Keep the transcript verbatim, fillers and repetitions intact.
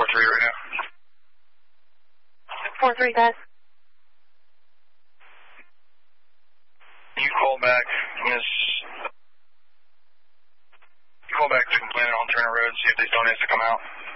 three right now. four three, guys. You call back, Miss. You call back to complain on Turner Road, see if they still need us to come out.